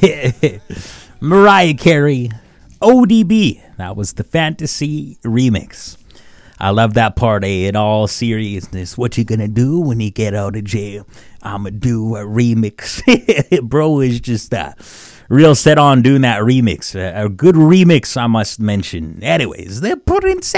Mariah Carey, ODB. That was the Fantasy remix. I love that part, in all seriousness. What you gonna do when you get out of jail? I'ma do a remix. Bro is just real set on doing that remix. A good remix, I must mention. Anyways, they're putting